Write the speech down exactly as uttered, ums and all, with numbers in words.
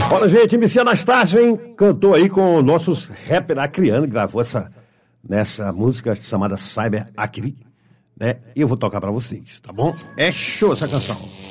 Olha, gente, M C Anastácio, hein? Cantou aí com nossos rapper acriano, gravou essa, nessa música chamada Cyber Acri, né? E eu vou tocar pra vocês, tá bom? É show essa canção.